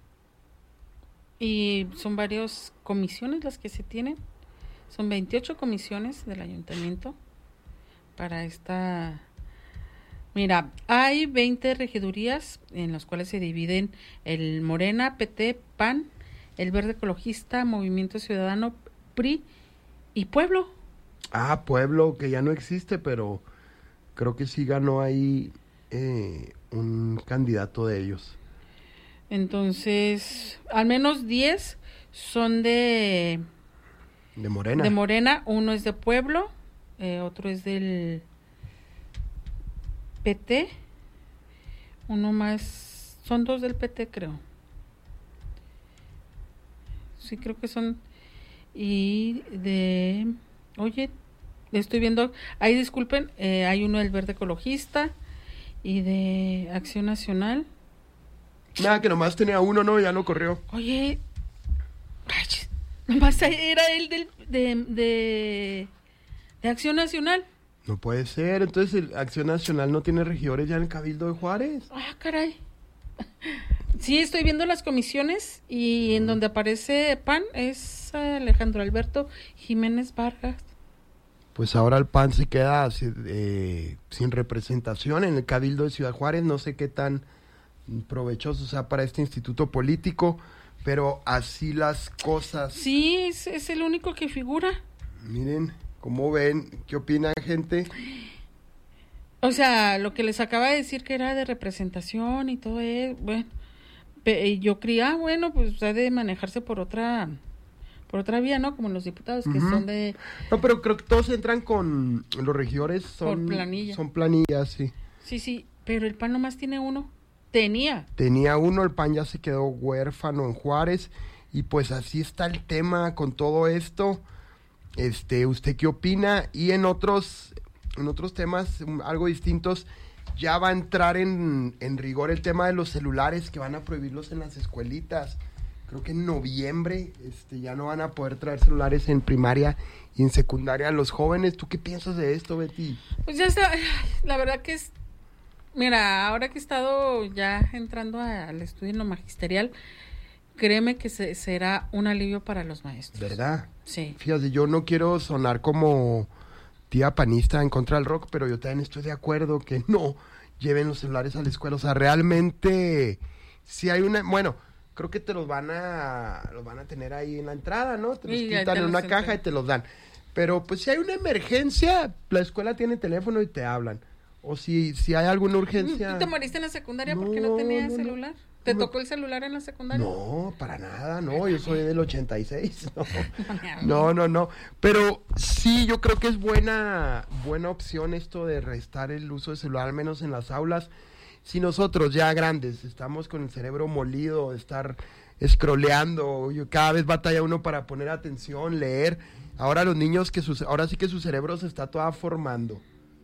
Y son varias comisiones las que se tienen. Son 28 comisiones del ayuntamiento para esta... Mira, hay 20 regidurías en las cuales se dividen el Morena, PT, PAN, el Verde Ecologista, Movimiento Ciudadano, PRI y Pueblo. Pueblo, que ya no existe, pero creo que sí ganó ahí un candidato de ellos. Entonces, al menos 10 son de Morena. De Morena, uno es de Pueblo, otro es del PT, uno más, son 2 del PT, creo. Sí, creo que son. Y oye, estoy viendo, ahí disculpen, hay uno del Verde Ecologista y de Acción Nacional. Nada, que nomás tenía uno, ¿no? Ya no corrió. Oye, nomás era el de Acción Nacional. No puede ser, entonces Acción Nacional no tiene regidores ya en el Cabildo de Juárez. Caray. Sí, estoy viendo las comisiones y en donde aparece PAN es Alejandro Alberto Jiménez Vargas. Pues ahora el PAN se queda sin representación en el Cabildo de Ciudad Juárez, no sé qué tan provechoso sea para este instituto político, pero así las cosas. Sí, es el único que figura. Miren, ¿cómo ven? ¿Qué opina, gente? O sea, lo que les acaba de decir que era de representación y todo eso, bueno, yo creía, bueno, pues ha de manejarse por otra vía, ¿no? Como los diputados que son de... No, pero creo que todos entran con los regidores, son planilla. Son planillas, sí. Sí, pero el PAN nomás tiene uno. Tenía uno, el PAN ya se quedó huérfano en Juárez, y pues así está el tema con todo esto. ¿Usted qué opina? Y en otros temas algo distintos, ya va a entrar en rigor el tema de los celulares, que van a prohibirlos en las escuelitas. Creo que en noviembre ya no van a poder traer celulares en primaria y en secundaria a los jóvenes. ¿Tú qué piensas de esto, Betty? Pues ya está, la verdad que es... Mira, ahora que he estado ya entrando al estudio en lo magisterial, créeme que será un alivio para los maestros. ¿Verdad? Sí. Fíjate, yo no quiero sonar como tía panista en contra del rock, pero yo también estoy de acuerdo que no lleven los celulares a la escuela. O sea, realmente, si hay una... Bueno, creo que te los van a tener ahí en la entrada, ¿no? Te los quitan en una caja y te los dan. Pero pues si hay una emergencia, la escuela tiene teléfono y te hablan. O si hay alguna urgencia... ¿Tú te moriste en la secundaria porque no tenías celular? ¿Te tocó el celular en la secundaria? No, para nada, no. Yo soy del 86. No. Pero sí, yo creo que es buena opción esto de restar el uso de celular, al menos en las aulas. Si nosotros ya grandes estamos con el cerebro molido, estar scrolleando, cada vez batalla uno para poner atención, leer. Ahora los niños ahora sí que su cerebro se está toda formando.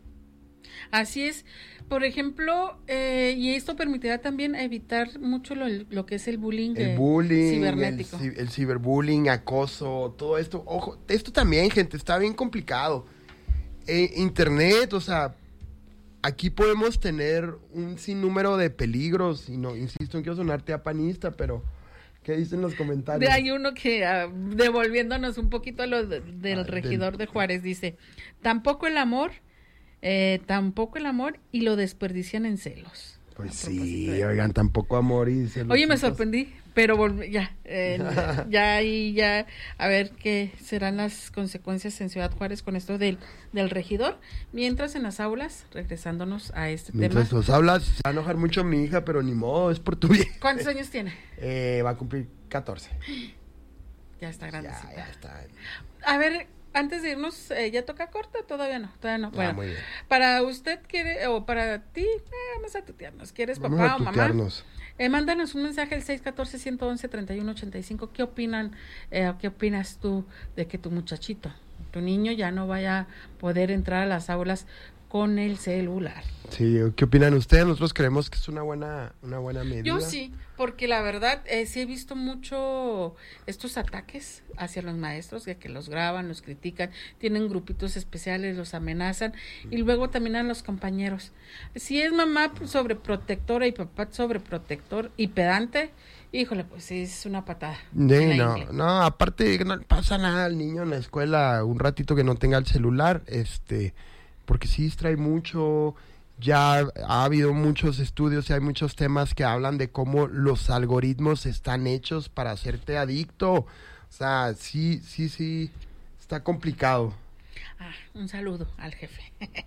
Así es. Por ejemplo, y esto permitirá también evitar mucho lo que es el bullying, cibernético. El ciberbullying, acoso, todo esto. Ojo, esto también, gente, está bien complicado. Internet, o sea, aquí podemos tener un sinnúmero de peligros, y no, insisto, no quiero sonar tía panista, pero ¿qué dicen los comentarios? Hay uno que, devolviéndonos un poquito a lo del regidor de Juárez, dice, tampoco el amor y lo desperdician en celos. Pues sí, oigan, tampoco amor y celos. Oye, me sorprendí, pero ya, a ver qué serán las consecuencias en Ciudad Juárez con esto del regidor. Mientras en las aulas, regresándonos a este tema. Mientras las aulas, se va a enojar mucho mi hija, pero ni modo, es por tu bien. ¿Cuántos años tiene? Va a cumplir 14. Ya está grande. Ya está. A ver, antes de irnos, ¿ya toca corta? Todavía no. Bueno, muy bien. Para usted quiere, o para ti, vamos a tutearnos. ¿Quieres papá o mamá? Mándanos un mensaje al 614-111-3185. ¿Qué opinas tú de que tu muchachito, tu niño, ya no vaya a poder entrar a las aulas con el celular? Sí, ¿qué opinan ustedes? Nosotros creemos que es una buena medida. Yo sí, porque la verdad sí he visto mucho estos ataques hacia los maestros, que los graban, los critican, tienen grupitos especiales, los amenazan, y luego también a los compañeros. Si es mamá sobreprotectora y papá sobreprotector y pedante, híjole, pues es una patada. No, aparte no pasa nada al niño en la escuela un ratito que no tenga el celular, porque sí distrae mucho. Ya ha habido muchos estudios y hay muchos temas que hablan de cómo los algoritmos están hechos para hacerte adicto. O sea, sí, está complicado. Un saludo al jefe.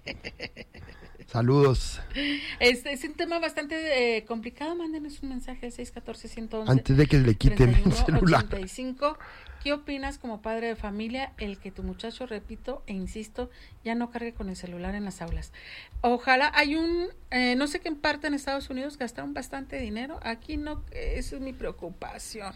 Saludos. Es un tema bastante complicado. Mándenos un mensaje al 614-111. Antes de que le quiten el celular. 85. ¿Qué opinas como padre de familia el que tu muchacho, repito e insisto, ya no cargue con el celular en las aulas? Ojalá no sé qué en parte en Estados Unidos gastaron bastante dinero. Aquí no, esa es mi preocupación.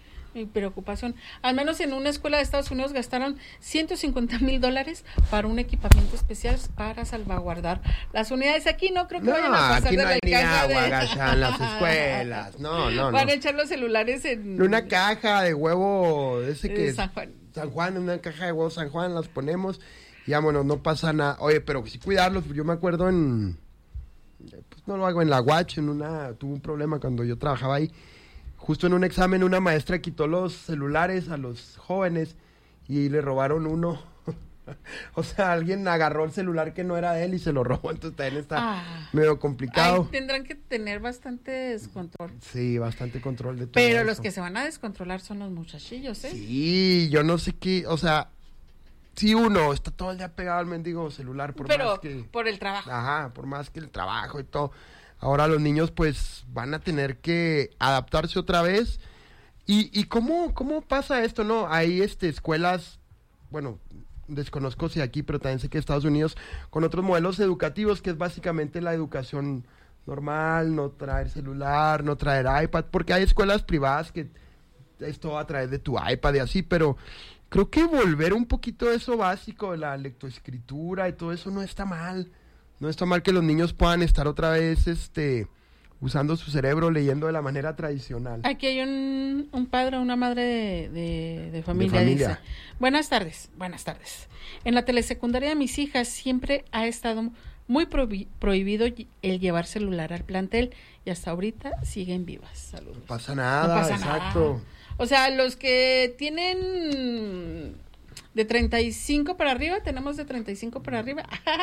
Al menos en una escuela de Estados Unidos gastaron $150,000 para un equipamiento especial para salvaguardar las unidades. Aquí no creo que vayan a pasar aquí de no hay ni agua, gacha, en las escuelas. No. Van a echar los celulares en una caja de huevo ese que San Juan. San Juan, en una caja de huevos San Juan, las ponemos y vámonos, no pasa nada. Oye, pero sí cuidarlos. Yo me acuerdo pues no lo hago en la UACH, tuve un problema cuando yo trabajaba ahí. Justo en un examen una maestra quitó los celulares a los jóvenes y le robaron uno. O sea, alguien agarró el celular que no era de él y se lo robó, entonces también está medio complicado. Tendrán que tener bastante descontrol. Sí, bastante control de todo. Pero los que se van a descontrolar son los muchachillos, ¿eh? Sí, yo no sé qué, o sea, si uno está todo el día pegado al mendigo celular, pero más que... por el trabajo. Ajá, por más que el trabajo y todo. Ahora los niños pues van a tener que adaptarse otra vez. ¿Y cómo pasa esto, no? Hay escuelas, bueno, desconozco si aquí, pero también sé que Estados Unidos, con otros modelos educativos, que es básicamente la educación normal, no traer celular, no traer iPad, porque hay escuelas privadas que es todo a través de tu iPad y así, pero creo que volver un poquito de eso básico, de la lectoescritura y todo eso no está mal. No está mal que los niños puedan estar otra vez, usando su cerebro, leyendo de la manera tradicional. Aquí hay un padre o una madre de familia, dice: buenas tardes. En la telesecundaria de mis hijas siempre ha estado muy prohibido el llevar celular al plantel y hasta ahorita siguen vivas. Saludos. No pasa nada, exacto. Nada. O sea, los que tienen de 35 para arriba, tenemos de 35 para arriba.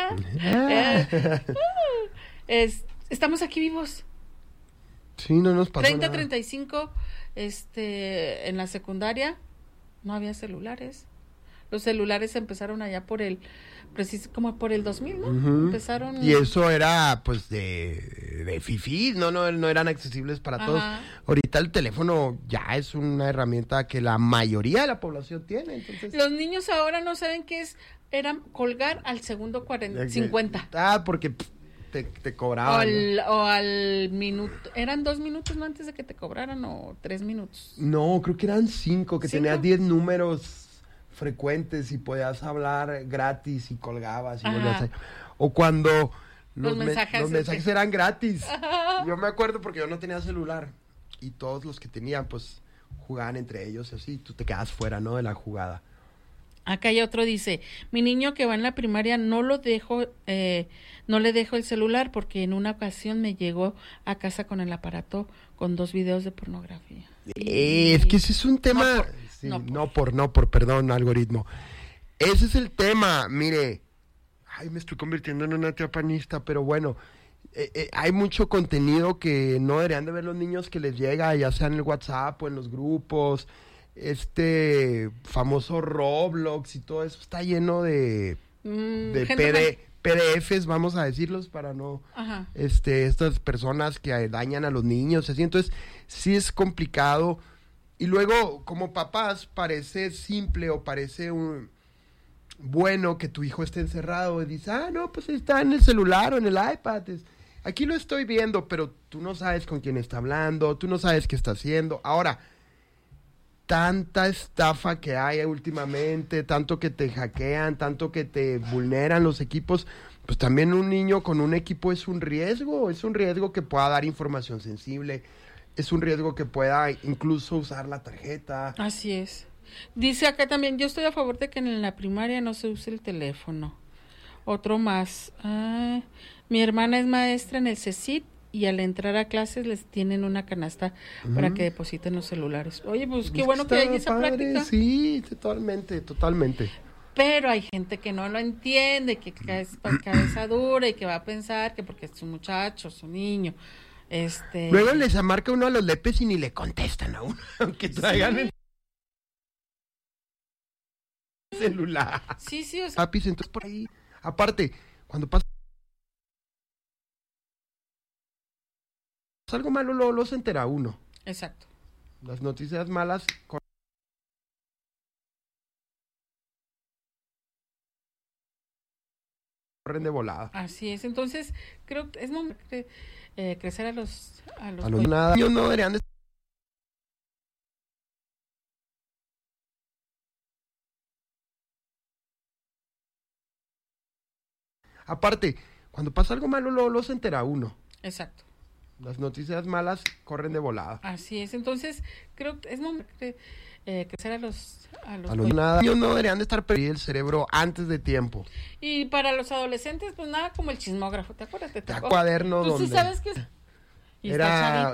Estamos aquí vivos. Sí, no nos pasó 30, nada. 35, en la secundaria no había celulares. Los celulares empezaron allá como por el 2000, ¿no? Uh-huh. Empezaron. Y eso era, pues, de fifí, no eran accesibles para todos. Ahorita el teléfono ya es una herramienta que la mayoría de la población tiene, entonces. Los niños ahora no saben qué es, era colgar al segundo 50. Porque te cobraban. O al minuto. Eran 2 minutos, ¿no? Antes de que te cobraran, o 3 minutos. No, creo que eran 5, que tenías 10 números frecuentes y podías hablar gratis y colgabas y volvías a... O cuando los mensajes eran gratis. Yo me acuerdo porque yo no tenía celular y todos los que tenían pues jugaban entre ellos y así, tú te quedas fuera, ¿no? De la jugada. Acá hay otro, dice: mi niño que va en la primaria no le dejo el celular porque en una ocasión me llegó a casa con el aparato con 2 videos de pornografía. Es que ese es un tema... Perdón, algoritmo. Ese es el tema, mire. Ay, me estoy convirtiendo en una tía panista, pero bueno, hay mucho contenido que no deberían de ver los niños que les llega, ya sea en el WhatsApp o en los grupos. Famoso Roblox y todo eso está lleno de PDFs, vamos a decirlos, para no... estas personas que dañan a los niños, así. Entonces, sí es complicado. Y luego, como papás, parece simple o parece bueno que tu hijo esté encerrado y dices, no, pues está en el celular o en el iPad. Aquí lo estoy viendo, pero tú no sabes con quién está hablando, tú no sabes qué está haciendo. Ahora, tanta estafa que hay últimamente, tanto que te hackean, tanto que te vulneran los equipos, pues también un niño con un equipo es un riesgo que pueda dar información sensible. Es un riesgo que pueda incluso usar la tarjeta. Así es. Dice acá también: yo estoy a favor de que en la primaria no se use el teléfono. Otro más. Mi hermana es maestra en el CECIT y al entrar a clases les tienen una canasta para que depositen los celulares. Oye, pues qué bueno que hay esa práctica. Sí, totalmente. Pero hay gente que no lo entiende, que es cabeza dura y que va a pensar que porque es un muchacho, es un niño... Luego les marca uno a los lepes y ni le contestan a uno, aunque traigan el celular. Sí, o sea. Entonces por ahí, aparte, cuando pasa algo malo, lo se entera uno. Exacto. Las noticias malas corren de volada. Así es, entonces creo que es momento de crecer a los niños no deberían de... Aparte, cuando pasa algo malo, lo se entera uno. Exacto. Las noticias malas corren de volada. Así es, entonces creo que es momento de crecer a los niños no deberían de estar perdiendo el cerebro antes de tiempo. Y para los adolescentes, pues nada como el chismógrafo, ¿te acuerdas? Te tocó cuaderno pues donde... tú sabes que era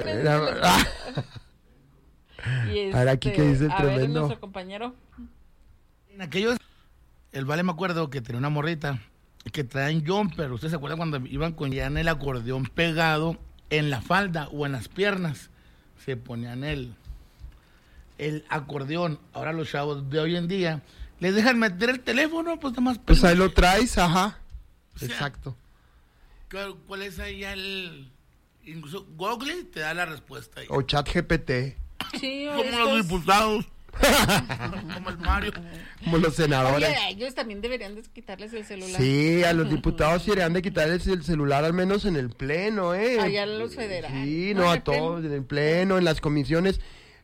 ahora aquí que dice el tremendo nuestro compañero. En aquellos, el Vale me acuerdo que tenía una morrita que traían jumper. ¿Usted se acuerda cuando iban con ya en el acordeón pegado en la falda o en las piernas? Se ponían el acordeón. Ahora los chavos de hoy en día les dejan meter el teléfono, pues nada más. Pues ahí lo traes, ajá. O sea, exacto. ¿Cuál es ahí Incluso Google te da la respuesta. Ahí. O ChatGPT. Sí, como los diputados. Como el Mario. Como los senadores. Oye, ellos también deberían de quitarles el celular. Sí, a los diputados deberían de quitarles el celular al menos en el pleno, Allá los federales. Sí, no a todos, en el pleno, en las comisiones.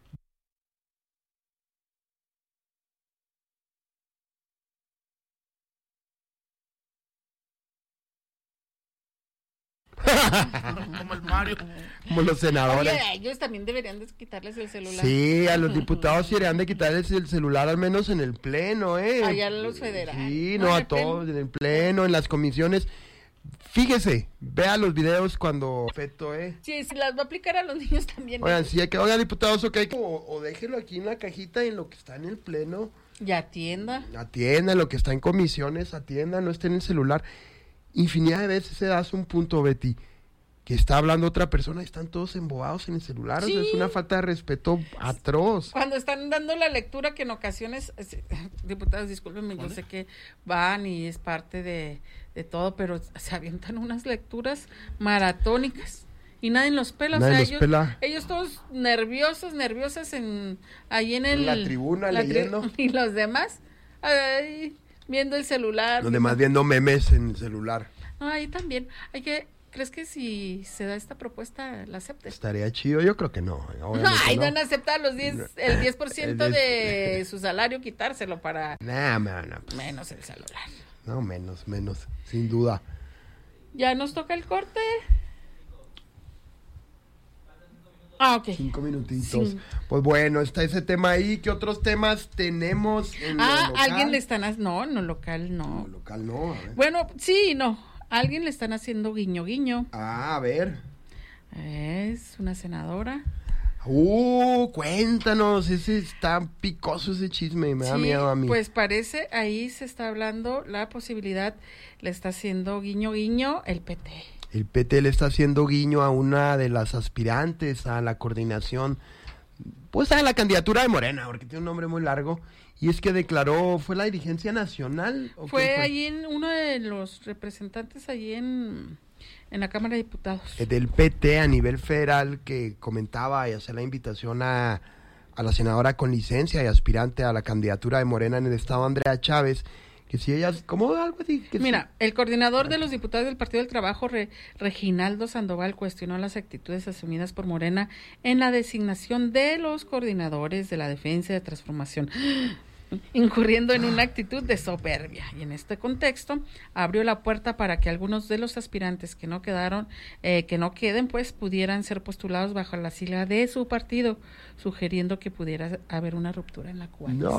Como el Mario. Como los senadores. Oye, ellos también deberían de quitarles el celular. Sí, a los diputados deberían de quitarles el celular al menos en el pleno, Allá los federales. Sí, no a todos, en el pleno, en las comisiones. Fíjese, vea los videos cuando feto, Sí, se las va a aplicar a los niños también. Oigan, sí, oigan, diputados, ok, o déjelo aquí en la cajita en lo que está en el pleno. Y atienda. Atienda, lo que está en comisiones, atienda, no esté en el celular. Infinidad de veces se das un punto, Betty, que está hablando otra persona y están todos embobados en el celular. Sí. O sea, es una falta de respeto atroz. Cuando están dando la lectura, que en ocasiones, diputados, discúlpenme, yo sé que van y es parte de todo, pero se avientan unas lecturas maratónicas y nadie los pela. Nadie o sea, los pela. Ellos todos nerviosas ahí en la tribuna leyendo. Y los demás ahí, viendo el celular. Los demás viendo memes en el celular. No, ahí también. ¿Crees que si se da esta propuesta la acepten? Estaría chido, yo creo que no. Ay, no van a aceptar el 10% de su salario, quitárselo para menos el celular. No, menos, sin duda. Ya nos toca el corte. Ok. 5 minutitos. Sí. Pues bueno, está ese tema ahí. ¿Qué otros temas tenemos en lo local? Alguien le están haciendo... No, local no. No, local no, a ver. Bueno, sí, no. Alguien le están haciendo guiño. A ver. Es una senadora. Cuéntanos, ese está picoso ese chisme, me da miedo a mí. Pues parece, ahí se está hablando la posibilidad, le está haciendo guiño el PT. El PT le está haciendo guiño a una de las aspirantes a la coordinación, pues a la candidatura de Morena, porque tiene un nombre muy largo, y es que declaró, ¿fue la dirigencia nacional? Fue allí en uno de los representantes allí en la Cámara de Diputados. Del PT a nivel federal, que comentaba y hacía la invitación a la senadora con licencia y aspirante a la candidatura de Morena en el estado, Andrea Chávez, que si ella, ¿cómo algo así? Mira, el coordinador de los diputados del Partido del Trabajo, Reginaldo Sandoval, cuestionó las actitudes asumidas por Morena en la designación de los coordinadores de la defensa y de transformación, incurriendo en una actitud de soberbia. Y en este contexto abrió la puerta para que algunos de los aspirantes que no queden, pues pudieran ser postulados bajo la sigla de su partido, sugiriendo que pudiera haber una ruptura en la coalición.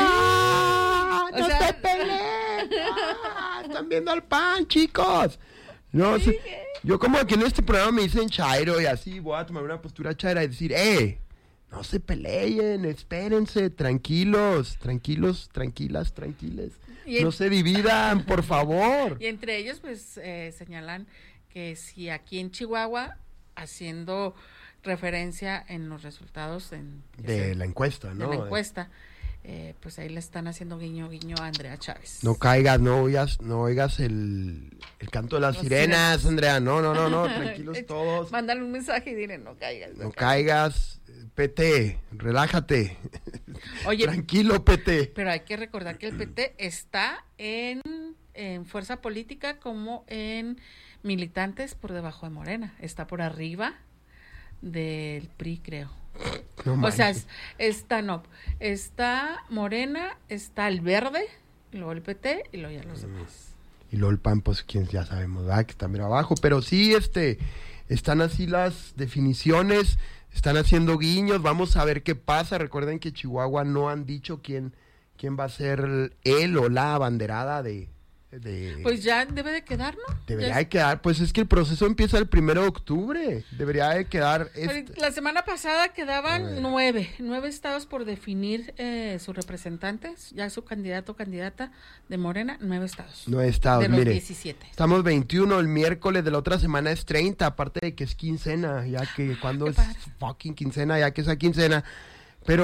¡No se peleen! ¡Están viendo al PAN, chicos! No, sí, yo como aquí en este programa me dicen chairo y así voy a tomar una postura chaira y decir, no se peleen, espérense, tranquilos, tranquiles. No se dividan, por favor. Y entre ellos, pues, señalan que si aquí en Chihuahua, haciendo referencia en los resultados de la encuesta, ¿no? De la encuesta, pues ahí le están haciendo guiño a Andrea Chávez. No caigas, no oigas el canto de las sirenas, Andrea, no, tranquilos todos. Mándale un mensaje y dile, no caigas. No caigas. PT, relájate. Oye, tranquilo, PT. Pero hay que recordar que el PT está en fuerza política como en militantes por debajo de Morena. Está por arriba del PRI, creo. No, o sea, está Morena, está el Verde, luego el PT y luego ya los demás. Y luego el PAN, pues quien ya sabemos, ¿verdad? Que está mira abajo. Pero sí, están así las definiciones. Están haciendo guiños, vamos a ver qué pasa. Recuerden que Chihuahua no han dicho quién va a ser él o la abanderada de... Pues ya debe de quedar, ¿no? Debería de quedar, pues es que el proceso empieza el 1 de octubre. Debería de quedar... La semana pasada quedaban 9 estados por definir sus representantes, ya su candidato o candidata de Morena, 9 estados. 9 estados, de los 17. Estamos 21, el miércoles de la otra semana es 30, aparte de que es quincena, ya que cuando es fucking quincena, ya que es a quincena. Pero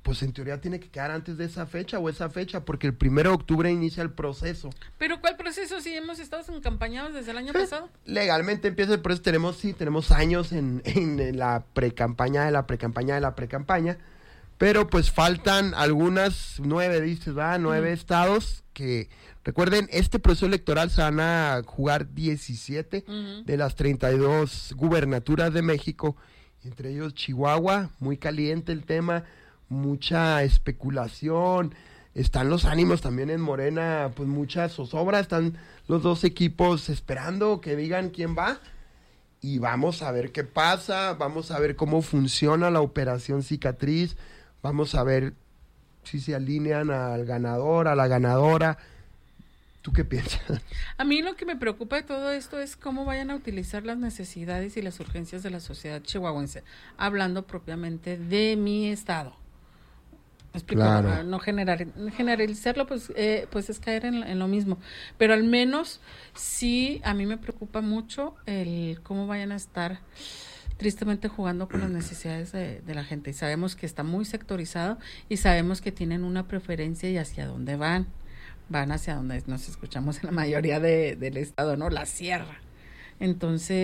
pues en teoría tiene que quedar antes de esa fecha o esa fecha, porque el 1 de octubre inicia el proceso. ¿Pero cuál proceso? Si hemos estado encampañados desde el año pasado. Legalmente empieza el proceso, tenemos años en la pre-campaña de la pre-campaña de la pre-campaña, pero pues faltan algunas 9, dices, ¿verdad? 9 estados que, recuerden, este proceso electoral se van a jugar 17 de las 32 gubernaturas de México, entre ellos Chihuahua, muy caliente el tema, mucha especulación, están los ánimos también en Morena, pues mucha zozobra, están los dos equipos esperando que digan quién va, y vamos a ver qué pasa, vamos a ver cómo funciona la operación cicatriz, vamos a ver si se alinean al ganador, a la ganadora. ¿Tú qué piensas? A mí lo que me preocupa de todo esto es cómo vayan a utilizar las necesidades y las urgencias de la sociedad chihuahuense, hablando propiamente de mi estado. ¿Me explico? Claro. No generalizarlo, pues es caer en lo mismo. Pero al menos sí, a mí me preocupa mucho el cómo vayan a estar tristemente jugando con las necesidades de la gente. Y sabemos que está muy sectorizado y sabemos que tienen una preferencia y hacia dónde van. Van hacia donde nos escuchamos en la mayoría del estado, ¿no? La sierra. Entonces